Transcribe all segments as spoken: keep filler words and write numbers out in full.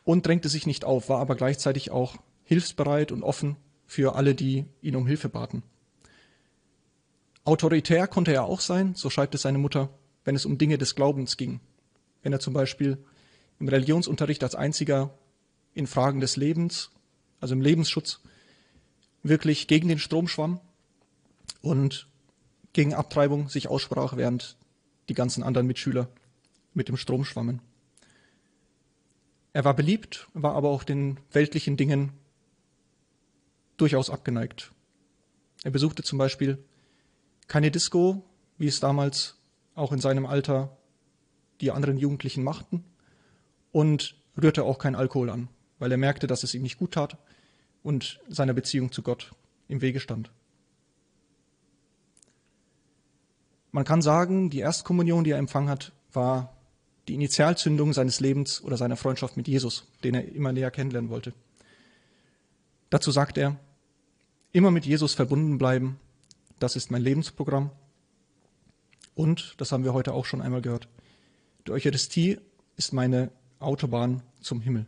und drängte sich nicht auf, war aber gleichzeitig auch hilfsbereit und offen für alle, die ihn um Hilfe baten. Autoritär konnte er auch sein, so schreibt es seine Mutter, wenn es um Dinge des Glaubens ging. Wenn er zum Beispiel im Religionsunterricht als einziger in Fragen des Lebens, also im Lebensschutz, wirklich gegen den Strom schwamm und gegen Abtreibung sich aussprach, während die ganzen anderen Mitschüler mit dem Strom schwammen. Er war beliebt, war aber auch den weltlichen Dingen durchaus abgeneigt. Er besuchte zum Beispiel keine Disco, wie es damals auch in seinem Alter die anderen Jugendlichen machten, und rührte auch keinen Alkohol an, weil er merkte, dass es ihm nicht gut tat und seiner Beziehung zu Gott im Wege stand. Man kann sagen, die Erstkommunion, die er empfangen hat, war die Initialzündung seines Lebens oder seiner Freundschaft mit Jesus, den er immer näher kennenlernen wollte. Dazu sagt er, immer mit Jesus verbunden bleiben, das ist mein Lebensprogramm. Und, das haben wir heute auch schon einmal gehört, die Eucharistie ist meine Autobahn zum Himmel.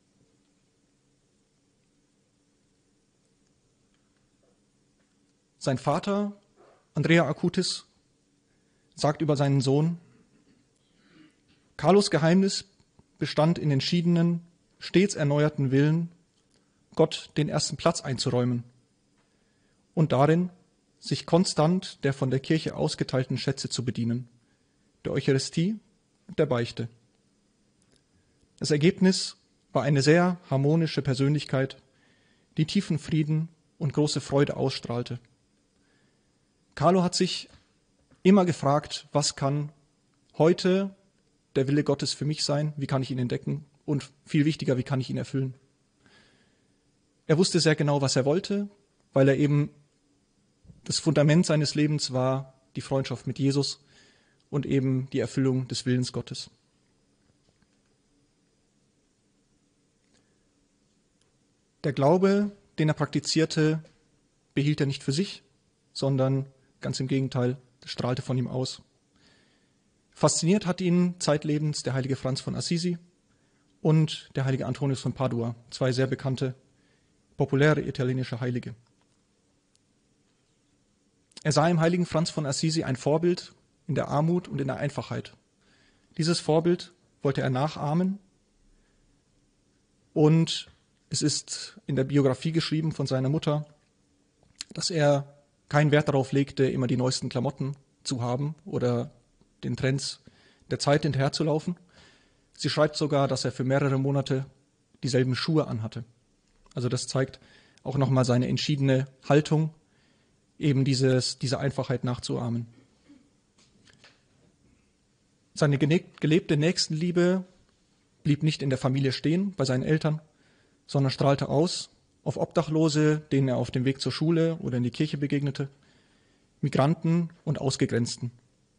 Sein Vater, Andrea Acutis, sagt über seinen Sohn, Carlos Geheimnis bestand in entschiedenen, stets erneuerten Willen, Gott den ersten Platz einzuräumen und darin, sich konstant der von der Kirche ausgeteilten Schätze zu bedienen, der Eucharistie und der Beichte. Das Ergebnis war eine sehr harmonische Persönlichkeit, die tiefen Frieden und große Freude ausstrahlte. Carlo hat sich immer gefragt, was kann heute der Wille Gottes für mich sein, wie kann ich ihn entdecken und viel wichtiger, wie kann ich ihn erfüllen. Er wusste sehr genau, was er wollte, weil er eben das Fundament seines Lebens war, die Freundschaft mit Jesus und eben die Erfüllung des Willens Gottes. Der Glaube, den er praktizierte, behielt er nicht für sich, sondern ganz im Gegenteil, das strahlte von ihm aus. Fasziniert hat ihn zeitlebens der heilige Franz von Assisi und der heilige Antonius von Padua, zwei sehr bekannte, populäre italienische Heilige. Er sah im heiligen Franz von Assisi ein Vorbild in der Armut und in der Einfachheit. Dieses Vorbild wollte er nachahmen und es ist in der Biografie geschrieben von seiner Mutter, dass er keinen Wert darauf legte, immer die neuesten Klamotten zu haben oder den Trends der Zeit hinterherzulaufen. Sie schreibt sogar, dass er für mehrere Monate dieselben Schuhe anhatte. Also das zeigt auch nochmal seine entschiedene Haltung, eben dieses, diese Einfachheit nachzuahmen. Seine gelebte Nächstenliebe blieb nicht in der Familie stehen, bei seinen Eltern, sondern strahlte aus auf Obdachlose, denen er auf dem Weg zur Schule oder in die Kirche begegnete, Migranten und Ausgegrenzten.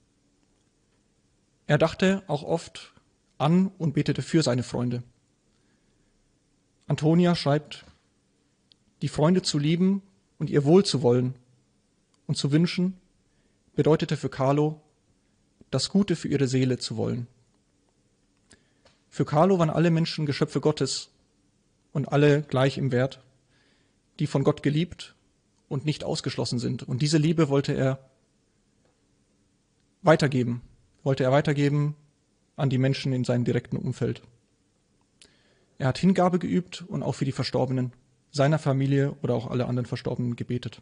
Er dachte auch oft an und betete für seine Freunde. Antonia schreibt, die Freunde zu lieben und ihr Wohl zu wollen und zu wünschen, bedeutete für Carlo, das Gute für ihre Seele zu wollen. Für Carlo waren alle Menschen Geschöpfe Gottes und alle gleich im Wert, die von Gott geliebt und nicht ausgeschlossen sind. Und diese Liebe wollte er weitergeben, wollte er weitergeben an die Menschen in seinem direkten Umfeld. Er hat Hingabe geübt und auch für die Verstorbenen seiner Familie oder auch alle anderen Verstorbenen gebetet.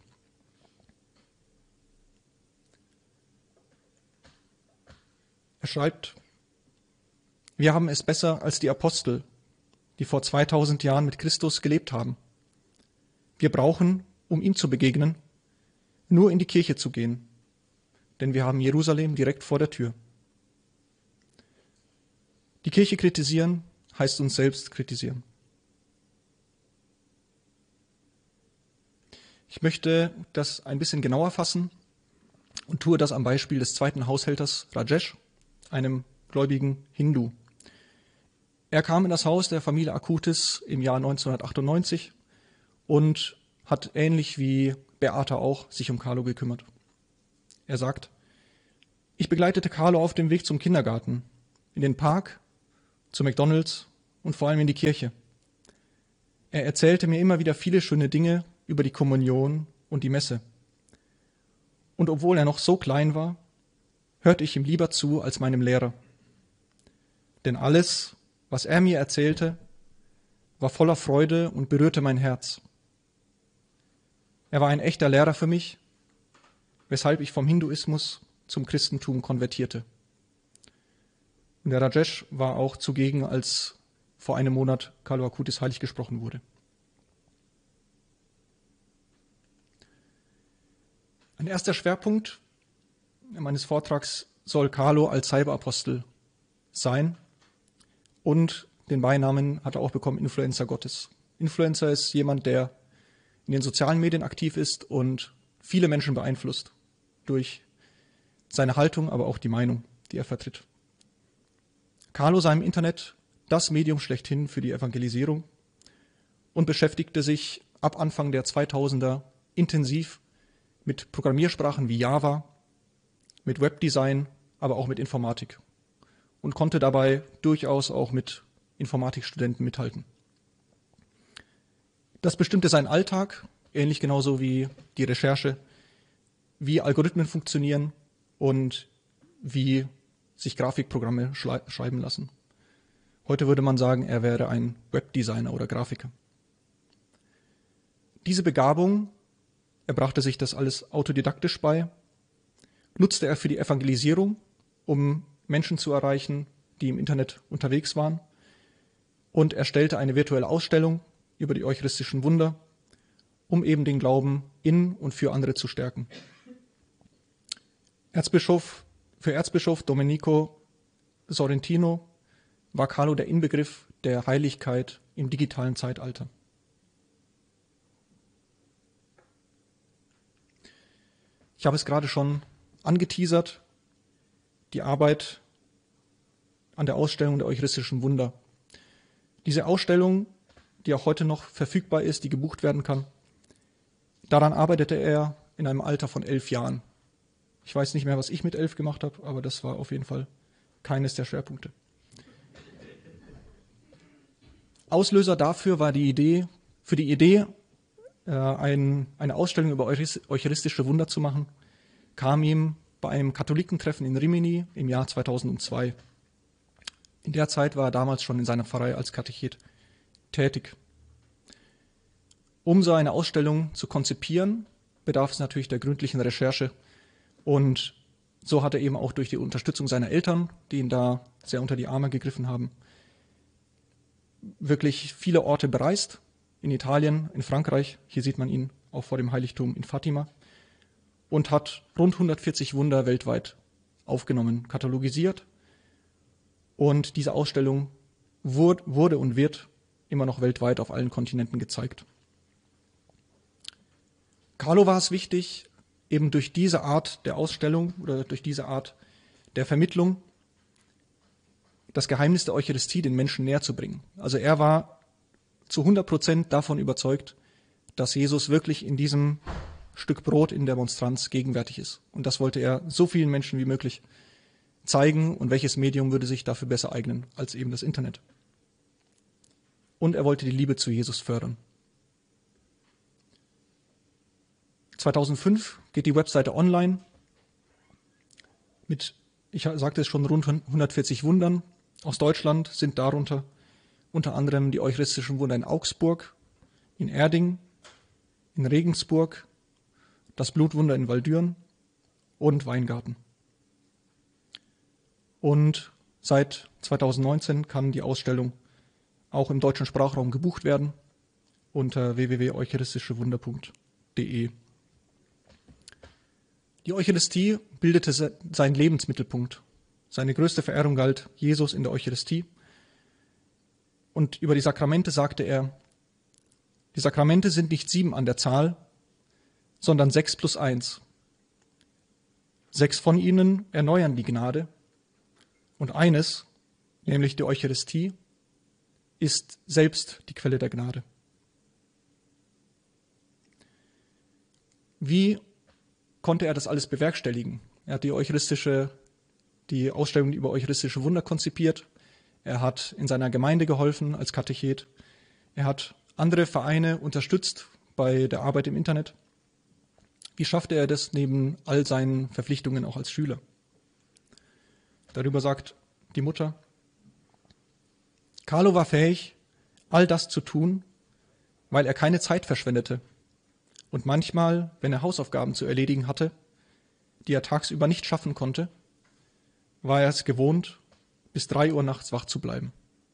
Er schreibt, wir haben es besser als die Apostel, die vor zweitausend Jahren mit Christus gelebt haben. Wir brauchen, um ihm zu begegnen, nur in die Kirche zu gehen, denn wir haben Jerusalem direkt vor der Tür. Die Kirche kritisieren heißt uns selbst kritisieren. Ich möchte das ein bisschen genauer fassen und tue das am Beispiel des zweiten Haushälters Rajesh, einem gläubigen Hindu. Er kam in das Haus der Familie Acutis im Jahr neunzehnhundertachtundneunzig und hat ähnlich wie Beata auch sich um Carlo gekümmert. Er sagt, ich begleitete Carlo auf dem Weg zum Kindergarten, in den Park, zu McDonald's und vor allem in die Kirche. Er erzählte mir immer wieder viele schöne Dinge über die Kommunion und die Messe. Und obwohl er noch so klein war, hörte ich ihm lieber zu als meinem Lehrer. Denn alles, was er mir erzählte, war voller Freude und berührte mein Herz. Er war ein echter Lehrer für mich, weshalb ich vom Hinduismus zum Christentum konvertierte. Und der Rajesh war auch zugegen, als vor einem Monat Kalu Acutis heilig gesprochen wurde. Ein erster Schwerpunkt meines Vortrags soll Kalu als Cyberapostel sein, und den Beinamen hat er auch bekommen, Influencer Gottes. Influencer ist jemand, der in den sozialen Medien aktiv ist und viele Menschen beeinflusst durch seine Haltung, aber auch die Meinung, die er vertritt. Kalu sah im Internet das Medium schlechthin für die Evangelisierung und beschäftigte sich ab Anfang der zweitausender intensiv mit Programmiersprachen wie Java, mit Webdesign, aber auch mit Informatik und konnte dabei durchaus auch mit Informatikstudenten mithalten. Das bestimmte seinen Alltag, ähnlich genauso wie die Recherche, wie Algorithmen funktionieren und wie sich Grafikprogramme schreiben lassen. Heute würde man sagen, er wäre ein Webdesigner oder Grafiker. Diese Begabung, er brachte sich das alles autodidaktisch bei, nutzte er für die Evangelisierung, um Menschen zu erreichen, die im Internet unterwegs waren, und erstellte eine virtuelle Ausstellung über die eucharistischen Wunder, um eben den Glauben in und für andere zu stärken. Erzbischof, für Erzbischof Domenico Sorrentino war Kalu der Inbegriff der Heiligkeit im digitalen Zeitalter. Ich habe es gerade schon angeteasert, die Arbeit an der Ausstellung der eucharistischen Wunder. Diese Ausstellung, die auch heute noch verfügbar ist, die gebucht werden kann, daran arbeitete er in einem Alter von elf Jahren. Ich weiß nicht mehr, was ich mit elf gemacht habe, aber das war auf jeden Fall keines der Schwerpunkte. Auslöser dafür war die Idee, für die Idee, äh, ein, eine Ausstellung über eucharistische Wunder zu machen, kam ihm bei einem Katholikentreffen in Rimini im Jahr zweitausendzwei. In der Zeit war er damals schon in seiner Pfarrei als Katechet tätig. Um so eine Ausstellung zu konzipieren, bedarf es natürlich der gründlichen Recherche, und so hat er eben auch durch die Unterstützung seiner Eltern, die ihn da sehr unter die Arme gegriffen haben, wirklich viele Orte bereist, in Italien, in Frankreich, hier sieht man ihn auch vor dem Heiligtum in Fatima, und hat rund hundertvierzig Wunder weltweit aufgenommen, katalogisiert, und diese Ausstellung wurde und wird immer noch weltweit auf allen Kontinenten gezeigt. Kalu war es wichtig, eben durch diese Art der Ausstellung oder durch diese Art der Vermittlung das Geheimnis der Eucharistie den Menschen näher zu bringen. Also er war zu hundert Prozent davon überzeugt, dass Jesus wirklich in diesem Stück Brot in der Monstranz gegenwärtig ist. Und das wollte er so vielen Menschen wie möglich zeigen, und welches Medium würde sich dafür besser eignen als eben das Internet. Und er wollte die Liebe zu Jesus fördern. zweitausendfünf geht die Webseite online mit, ich sagte es schon, rund hundertvierzig Wundern aus Deutschland, sind darunter unter anderem die eucharistischen Wunder in Augsburg, in Erding, in Regensburg, das Blutwunder in Waldürn und Weingarten. Und seit zweitausendneunzehn kann die Ausstellung auch im deutschen Sprachraum gebucht werden unter w w w punkt eucharistische wunder punkt de. Die Eucharistie bildete seinen Lebensmittelpunkt. Seine größte Verehrung galt Jesus in der Eucharistie. Und über die Sakramente sagte er, die Sakramente sind nicht sieben an der Zahl, sondern sechs plus eins. Sechs von ihnen erneuern die Gnade, und eines, nämlich die Eucharistie, ist selbst die Quelle der Gnade. Wie konnte er das alles bewerkstelligen? Er hat die eucharistische, die Ausstellung über eucharistische Wunder konzipiert. Er hat in seiner Gemeinde geholfen als Katechet. Er hat andere Vereine unterstützt bei der Arbeit im Internet. Wie schaffte er das neben all seinen Verpflichtungen auch als Schüler? Darüber sagt die Mutter: Carlo war fähig, all das zu tun, weil er keine Zeit verschwendete. Und manchmal, wenn er Hausaufgaben zu erledigen hatte, die er tagsüber nicht schaffen konnte, war er es gewohnt, bis drei Uhr nachts wach zu bleiben.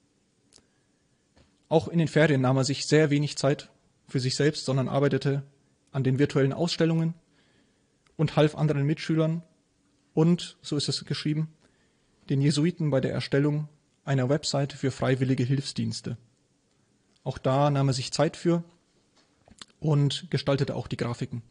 Auch in den Ferien nahm er sich sehr wenig Zeit für sich selbst, sondern arbeitete an den virtuellen Ausstellungen und half anderen Mitschülern und, so ist es geschrieben, den Jesuiten bei der Erstellung einer Website für freiwillige Hilfsdienste. Auch da nahm er sich Zeit für und gestaltete auch die Grafiken.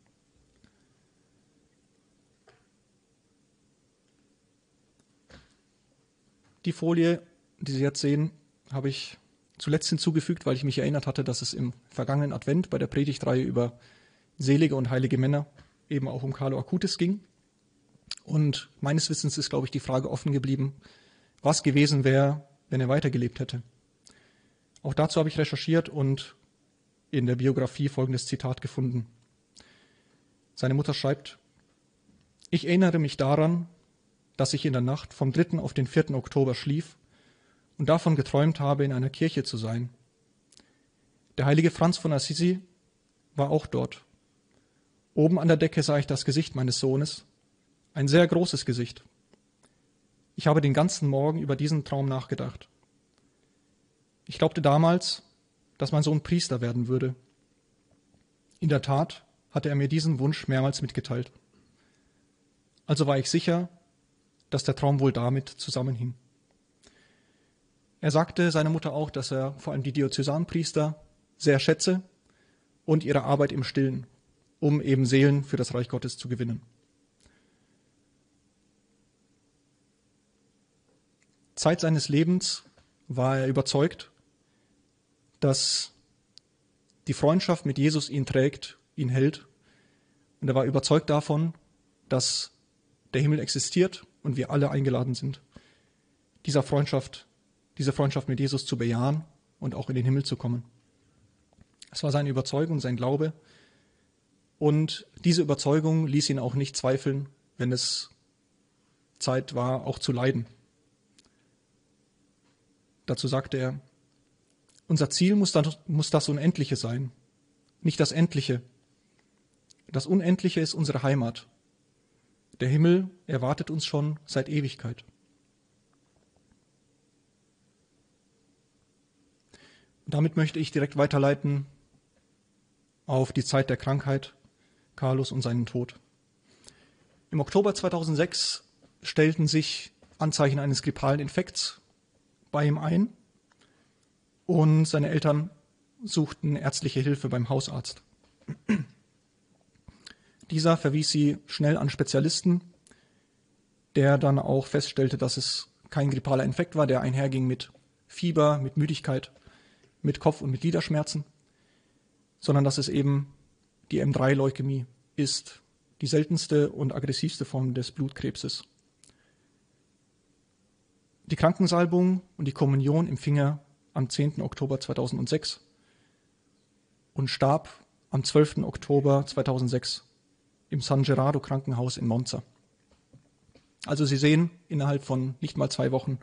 Die Folie, die Sie jetzt sehen, habe ich zuletzt hinzugefügt, weil ich mich erinnert hatte, dass es im vergangenen Advent bei der Predigtreihe über selige und heilige Männer eben auch um Carlo Acutis ging. Und meines Wissens ist, glaube ich, die Frage offen geblieben, was gewesen wäre, wenn er weitergelebt hätte. Auch dazu habe ich recherchiert und in der Biografie folgendes Zitat gefunden. Seine Mutter schreibt: Ich erinnere mich daran, dass ich in der Nacht vom dritten auf den vierten Oktober schlief und davon geträumt habe, in einer Kirche zu sein. Der heilige Franz von Assisi war auch dort. Oben an der Decke sah ich das Gesicht meines Sohnes, ein sehr großes Gesicht. Ich habe den ganzen Morgen über diesen Traum nachgedacht. Ich glaubte damals, dass mein Sohn Priester werden würde. In der Tat hatte er mir diesen Wunsch mehrmals mitgeteilt. Also war ich sicher, dass der Traum wohl damit zusammenhing. Er sagte seiner Mutter auch, dass er vor allem die Diözesanpriester sehr schätze und ihre Arbeit im Stillen, um eben Seelen für das Reich Gottes zu gewinnen. Zeit seines Lebens war er überzeugt, dass die Freundschaft mit Jesus ihn trägt, ihn hält. Und er war überzeugt davon, dass der Himmel existiert und wir alle eingeladen sind, dieser Freundschaft, diese Freundschaft mit Jesus zu bejahen und auch in den Himmel zu kommen. Es war seine Überzeugung, sein Glaube. Und diese Überzeugung ließ ihn auch nicht zweifeln, wenn es Zeit war, auch zu leiden. Dazu sagte er: Unser Ziel muss das, muss das Unendliche sein, nicht das Endliche. Das Unendliche ist unsere Heimat. Der Himmel erwartet uns schon seit Ewigkeit. Und damit möchte ich direkt weiterleiten auf die Zeit der Krankheit Carlos und seinen Tod. Im Oktober zweitausendsechs stellten sich Anzeichen eines grippalen Infekts bei ihm ein und seine Eltern suchten ärztliche Hilfe beim Hausarzt. Dieser verwies sie schnell an Spezialisten, der dann auch feststellte, dass es kein grippaler Infekt war, der einherging mit Fieber, mit Müdigkeit, mit Kopf- und mit Gliederschmerzen, sondern dass es eben die M drei Leukämie ist, die seltenste und aggressivste Form des Blutkrebses. Die Krankensalbung und die Kommunion empfing er am zehnten Oktober zweitausendsechs und starb am zwölften Oktober zweitausendsechs im San Gerardo Krankenhaus in Monza. Also Sie sehen, innerhalb von nicht mal zwei Wochen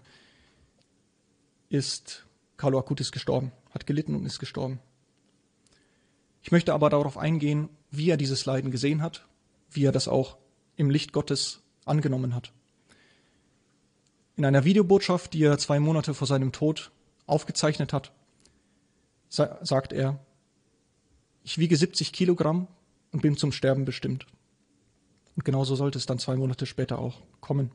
ist Carlo Acutis gestorben, hat gelitten und ist gestorben. Ich möchte aber darauf eingehen, wie er dieses Leiden gesehen hat, wie er das auch im Licht Gottes angenommen hat. In einer Videobotschaft, die er zwei Monate vor seinem Tod aufgezeichnet hat, sa- sagt er: Ich wiege siebzig Kilogramm und bin zum Sterben bestimmt. Und genauso sollte es dann zwei Monate später auch kommen.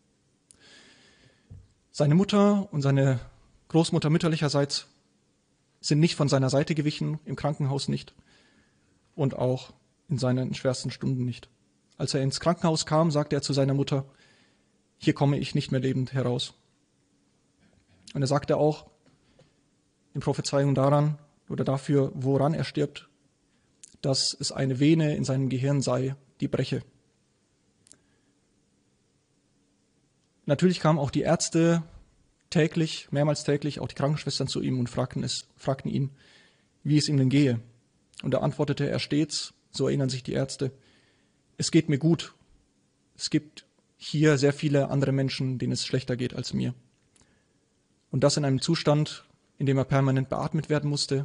Seine Mutter und seine Großmutter mütterlicherseits sind nicht von seiner Seite gewichen, im Krankenhaus nicht und auch in seinen schwersten Stunden nicht. Als er ins Krankenhaus kam, sagte er zu seiner Mutter: Hier komme ich nicht mehr lebend heraus. Und er sagte auch in Prophezeiung daran oder dafür, woran er stirbt, dass es eine Vene in seinem Gehirn sei, die breche. Natürlich kamen auch die Ärzte täglich, mehrmals täglich, auch die Krankenschwestern zu ihm und fragten, es, fragten ihn, wie es ihm denn gehe. Und da antwortete er stets, so erinnern sich die Ärzte, es geht mir gut. Es gibt hier sehr viele andere Menschen, denen es schlechter geht als mir. Und das in einem Zustand, in dem er permanent beatmet werden musste,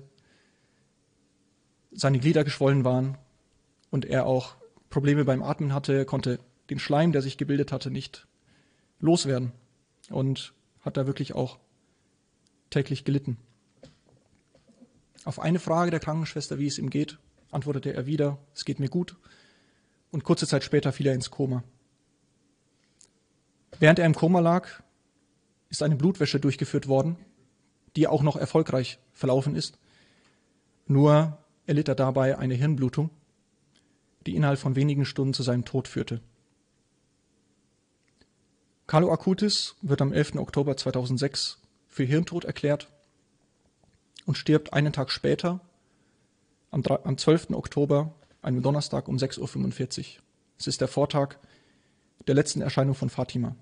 seine Glieder geschwollen waren und er auch Probleme beim Atmen hatte, er konnte den Schleim, der sich gebildet hatte, nicht loswerden und hat da wirklich auch täglich gelitten. Auf eine Frage der Krankenschwester, wie es ihm geht, antwortete er wieder, es geht mir gut, und kurze Zeit später fiel er ins Koma. Während er im Koma lag, ist eine Blutwäsche durchgeführt worden, die auch noch erfolgreich verlaufen ist. Nur erlitt er dabei eine Hirnblutung, die innerhalb von wenigen Stunden zu seinem Tod führte. Carlo Acutis wird am elften Oktober zweitausendsechs für Hirntod erklärt und stirbt einen Tag später, am, am zwölften Oktober, einem Donnerstag um sechs Uhr fünfundvierzig. Es ist der Vortag der letzten Erscheinung von Fatima.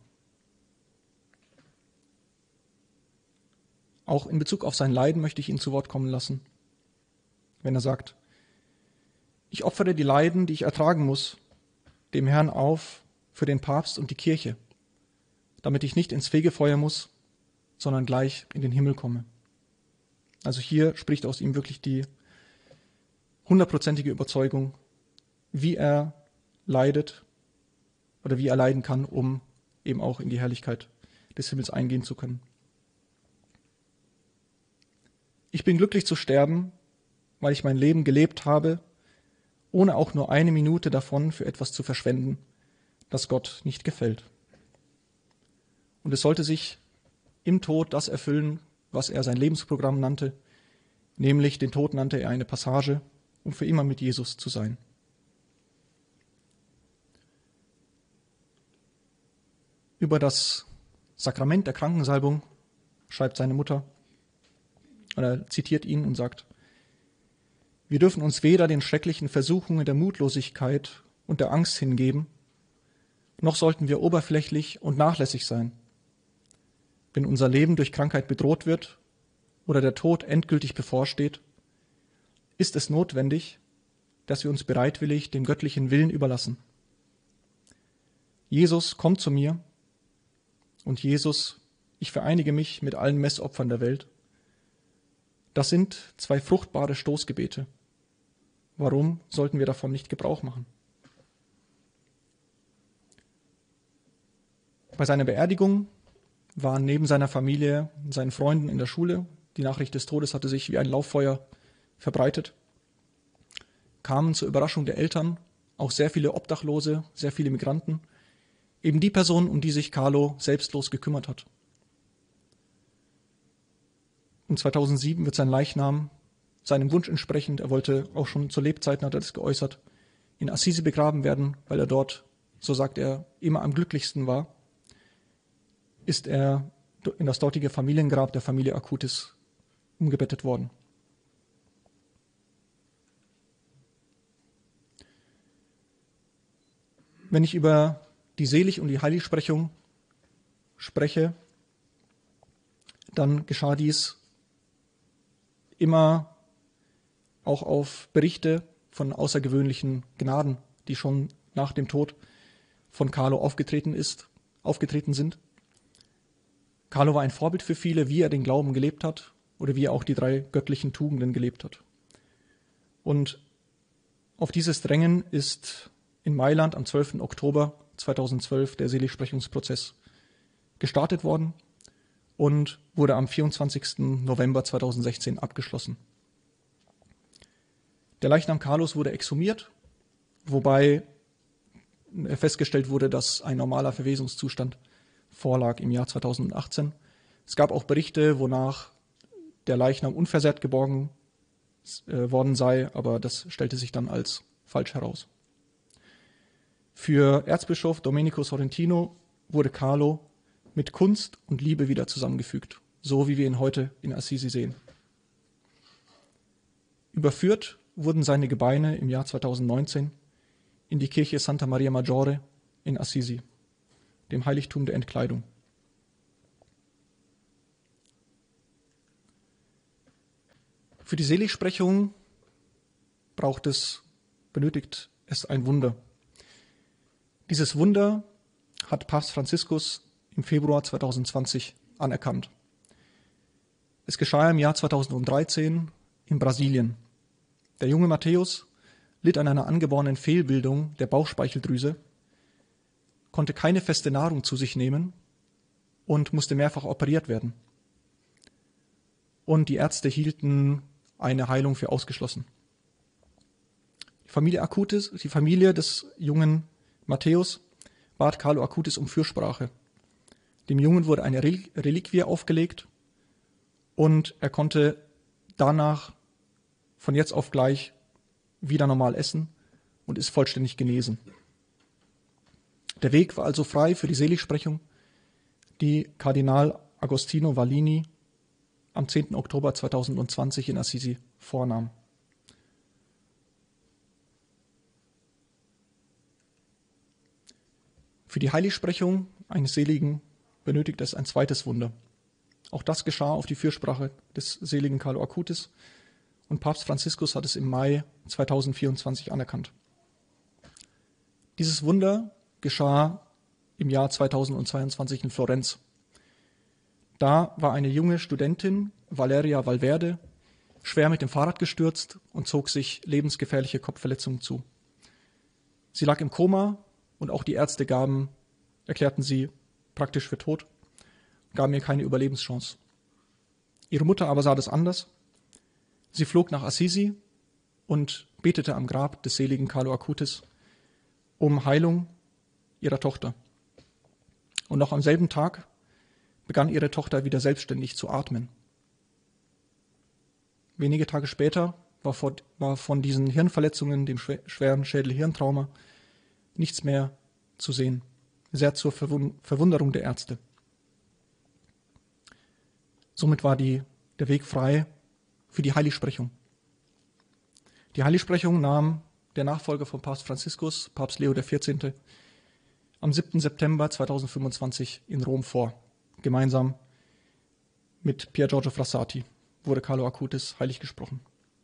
Auch in Bezug auf sein Leiden möchte ich ihn zu Wort kommen lassen, wenn er sagt, ich opfere die Leiden, die ich ertragen muss, dem Herrn auf für den Papst und die Kirche, damit ich nicht ins Fegefeuer muss, sondern gleich in den Himmel komme. Also hier spricht aus ihm wirklich die hundertprozentige Überzeugung, wie er leidet oder wie er leiden kann, um eben auch in die Herrlichkeit des Himmels eingehen zu können. Ich bin glücklich zu sterben, weil ich mein Leben gelebt habe, ohne auch nur eine Minute davon für etwas zu verschwenden, das Gott nicht gefällt. Und es sollte sich im Tod das erfüllen, was er sein Lebensprogramm nannte, nämlich den Tod nannte er eine Passage, um für immer mit Jesus zu sein. Über das Sakrament der Krankensalbung schreibt seine Mutter, oder zitiert ihn und sagt, wir dürfen uns weder den schrecklichen Versuchungen der Mutlosigkeit und der Angst hingeben, noch sollten wir oberflächlich und nachlässig sein. Wenn unser Leben durch Krankheit bedroht wird oder der Tod endgültig bevorsteht, ist es notwendig, dass wir uns bereitwillig dem göttlichen Willen überlassen. Jesus, komm zu mir, und Jesus, ich vereinige mich mit allen Messopfern der Welt. Das sind zwei fruchtbare Stoßgebete. Warum sollten wir davon nicht Gebrauch machen? Bei seiner Beerdigung waren neben seiner Familie, seinen Freunden in der Schule, die Nachricht des Todes hatte sich wie ein Lauffeuer verbreitet, kamen zur Überraschung der Eltern auch sehr viele Obdachlose, sehr viele Migranten, eben die Person, um die sich Carlo selbstlos gekümmert hat. Und zweitausendsieben wird sein Leichnam seinem Wunsch entsprechend, er wollte auch schon zu Lebzeiten, hat er das geäußert, in Assisi begraben werden, weil er dort, so sagt er, immer am glücklichsten war, ist er in das dortige Familiengrab der Familie Acutis umgebettet worden. Wenn ich über die Selig- und die Heiligsprechung spreche, dann geschah dies immer auch auf Berichte von außergewöhnlichen Gnaden, die schon nach dem Tod von Carlo aufgetreten ist, aufgetreten sind. Carlo war ein Vorbild für viele, wie er den Glauben gelebt hat oder wie er auch die drei göttlichen Tugenden gelebt hat. Und auf dieses Drängen ist in Mailand am zwölften Oktober zweitausendzwölf der Seligsprechungsprozess gestartet worden und wurde am vierundzwanzigsten November zweitausendsechzehn abgeschlossen. Der Leichnam Carlos wurde exhumiert, wobei festgestellt wurde, dass ein normaler Verwesungszustand vorlag im Jahr zweitausendachtzehn. Es gab auch Berichte, wonach der Leichnam unversehrt geborgen äh, worden sei, aber das stellte sich dann als falsch heraus. Für Erzbischof Domenico Sorrentino wurde Carlo mit Kunst und Liebe wieder zusammengefügt, so wie wir ihn heute in Assisi sehen. Überführt wurden seine Gebeine im Jahr zweitausendneunzehn in die Kirche Santa Maria Maggiore in Assisi, dem Heiligtum der Entkleidung. Für die Seligsprechung braucht es, benötigt es ein Wunder. Dieses Wunder hat Papst Franziskus im Februar zweitausendzwanzig anerkannt. Es geschah im Jahr zweitausenddreizehn in Brasilien. Der junge Matthäus litt an einer angeborenen Fehlbildung der Bauchspeicheldrüse, konnte keine feste Nahrung zu sich nehmen und musste mehrfach operiert werden. Und die Ärzte hielten eine Heilung für ausgeschlossen. Die Familie Acutis, die Familie des jungen Matthäus bat Carlo Acutis um Fürsprache. Dem Jungen wurde eine Reliquie aufgelegt und er konnte danach von jetzt auf gleich wieder normal essen und ist vollständig genesen. Der Weg war also frei für die Seligsprechung, die Kardinal Agostino Vallini am zehnten Oktober zweitausendzwanzig in Assisi vornahm. Für die Heiligsprechung eines Seligen benötigt es ein zweites Wunder. Auch das geschah auf die Fürsprache des seligen Carlo Acutis und Papst Franziskus hat es im Mai zweitausendvierundzwanzig anerkannt. Dieses Wunder geschah im Jahr zweitausendzweiundzwanzig in Florenz. Da war eine junge Studentin, Valeria Valverde, schwer mit dem Fahrrad gestürzt und zog sich lebensgefährliche Kopfverletzungen zu. Sie lag im Koma und auch die Ärzte gaben, erklärten sie praktisch für tot, gaben ihr keine Überlebenschance. Ihre Mutter aber sah das anders. Sie flog nach Assisi und betete am Grab des seligen Carlo Acutis um Heilung ihrer Tochter. Und noch am selben Tag begann ihre Tochter wieder selbstständig zu atmen. Wenige Tage später war, vor, war von diesen Hirnverletzungen, dem schweren Schädel-Hirntrauma, nichts mehr zu sehen. Sehr zur Verwunderung der Ärzte. Somit war die, der Weg frei für die Heiligsprechung. Die Heiligsprechung nahm der Nachfolger von Papst Franziskus, Papst Leo der vierzehnte, am siebten September zweitausendfünfundzwanzig in Rom vor. Gemeinsam mit Pier Giorgio Frassati wurde Carlo Acutis heilig gesprochen.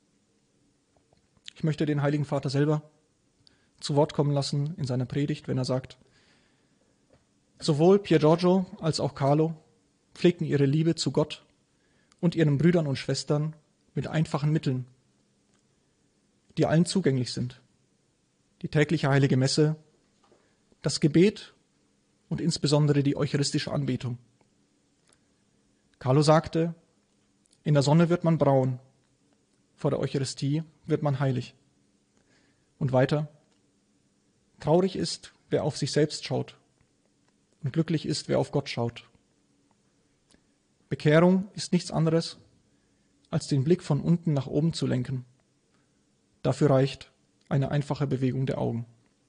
Ich möchte den Heiligen Vater selber zu Wort kommen lassen in seiner Predigt, wenn er sagt: Sowohl Pier Giorgio als auch Carlo pflegten ihre Liebe zu Gott und ihren Brüdern und Schwestern mit einfachen Mitteln, die allen zugänglich sind. Die tägliche heilige Messe, das Gebet und insbesondere die eucharistische Anbetung. Carlo sagte, in der Sonne wird man braun, vor der Eucharistie wird man heilig. Und weiter, traurig ist, wer auf sich selbst schaut und glücklich ist, wer auf Gott schaut. Bekehrung ist nichts anderes, als den Blick von unten nach oben zu lenken. Dafür reicht eine einfache Bewegung der Augen.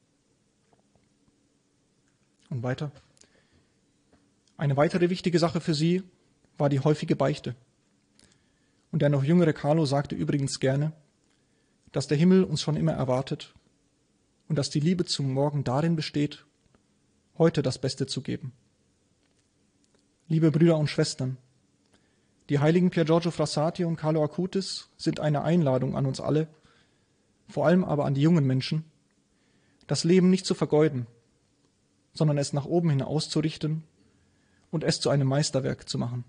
Und weiter. Eine weitere wichtige Sache für sie war die häufige Beichte. Und der noch jüngere Carlo sagte übrigens gerne, dass der Himmel uns schon immer erwartet und dass die Liebe zum Morgen darin besteht, heute das Beste zu geben. Liebe Brüder und Schwestern, die heiligen Pier Giorgio Frassati und Carlo Acutis sind eine Einladung an uns alle, vor allem aber an die jungen Menschen, das Leben nicht zu vergeuden, sondern es nach oben hin auszurichten und es zu einem Meisterwerk zu machen.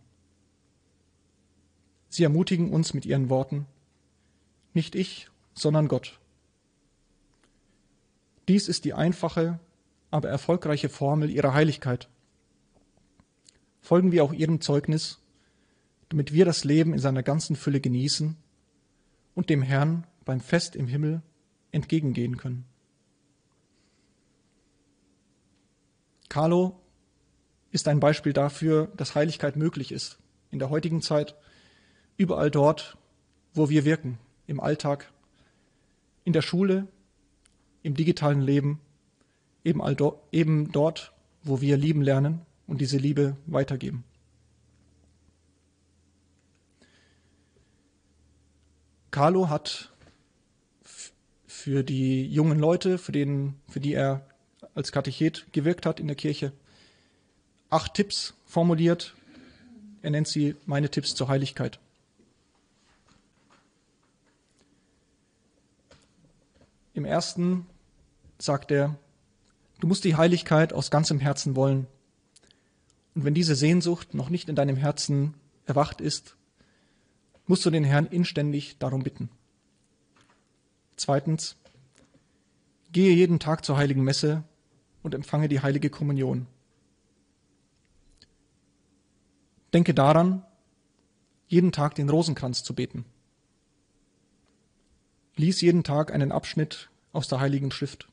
Sie ermutigen uns mit ihren Worten, nicht ich, sondern Gott. Dies ist die einfache, aber erfolgreiche Formel ihrer Heiligkeit. Folgen wir auch ihrem Zeugnis, damit wir das Leben in seiner ganzen Fülle genießen und dem Herrn beim Fest im Himmel entgegengehen können. Carlo ist ein Beispiel dafür, dass Heiligkeit möglich ist. In der heutigen Zeit, überall dort, wo wir wirken, im Alltag, in der Schule, im digitalen Leben, eben, all do, eben dort, wo wir lieben lernen und diese Liebe weitergeben. Carlo hat für die jungen Leute, für, den, für die er als Katechet gewirkt hat in der Kirche, acht Tipps formuliert. Er nennt sie meine Tipps zur Heiligkeit. Im ersten sagt er, du musst die Heiligkeit aus ganzem Herzen wollen. Und wenn diese Sehnsucht noch nicht in deinem Herzen erwacht ist, musst du den Herrn inständig darum bitten. Zweitens, gehe jeden Tag zur heiligen Messe und empfange die heilige Kommunion. Denke daran, jeden Tag den Rosenkranz zu beten. Lies jeden Tag einen Abschnitt aus der Heiligen Schrift.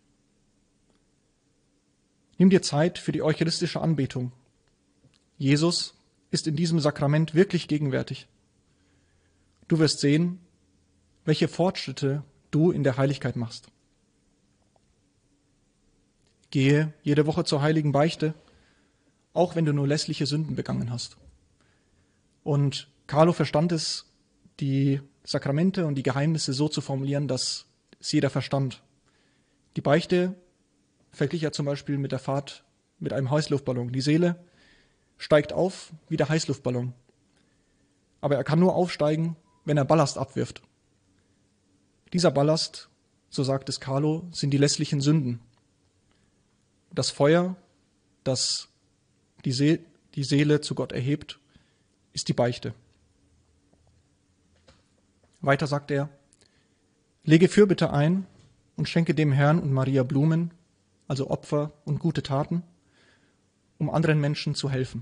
Nimm dir Zeit für die eucharistische Anbetung. Jesus ist in diesem Sakrament wirklich gegenwärtig. Du wirst sehen, welche Fortschritte du in der Heiligkeit machst. Gehe jede Woche zur heiligen Beichte, auch wenn du nur lässliche Sünden begangen hast. Und Carlo verstand es, die Sakramente und die Geheimnisse so zu formulieren, dass es jeder verstand. Die Beichte verglich er zum Beispiel mit der Fahrt mit einem Heißluftballon. Die Seele steigt auf wie der Heißluftballon. Aber er kann nur aufsteigen, wenn er Ballast abwirft. Dieser Ballast, so sagt es Carlo, sind die lässlichen Sünden. Das Feuer, das die, See- die Seele zu Gott erhebt, ist die Beichte. Weiter sagt er, lege Fürbitte ein und schenke dem Herrn und Maria Blumen, also Opfer und gute Taten, um anderen Menschen zu helfen.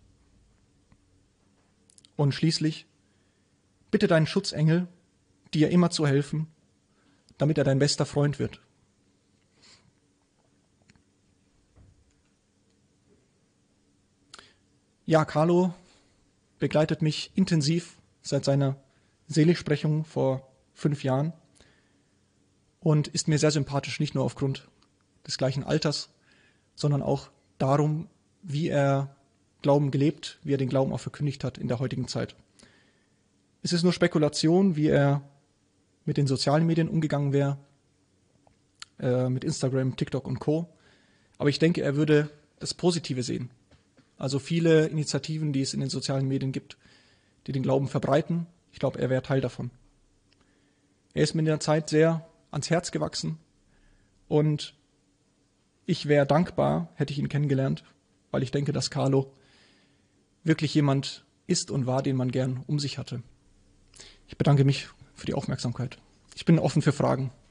Und schließlich, bitte deinen Schutzengel, dir immer zu helfen, damit er dein bester Freund wird. Ja, Carlo begleitet mich intensiv seit seiner Seligsprechung vor fünf Jahren und ist mir sehr sympathisch, nicht nur aufgrund des gleichen Alters, sondern auch darum, wie er Glauben gelebt, wie er den Glauben auch verkündigt hat in der heutigen Zeit. Es ist nur Spekulation, wie er mit den sozialen Medien umgegangen wäre, äh, mit Instagram, TikTok und Co. Aber ich denke, er würde das Positive sehen. Also viele Initiativen, die es in den sozialen Medien gibt, die den Glauben verbreiten. Ich glaube, er wäre Teil davon. Er ist mir in der Zeit sehr ans Herz gewachsen und ich wäre dankbar, hätte ich ihn kennengelernt, weil ich denke, dass Carlo wirklich jemand ist und war, den man gern um sich hatte. Ich bedanke mich für die Aufmerksamkeit. Ich bin offen für Fragen.